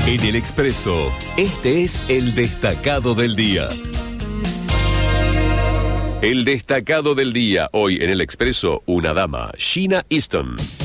En el Expreso, este es el destacado del día. El destacado del día, hoy en el Expreso, una dama, Sheena Easton.